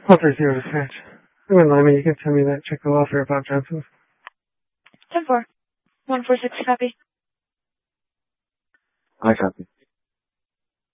130 dispatch. I wouldn't lie me. You can send me that check of welfare of Bob Johnson's. 10-4. 146 copy. I copy.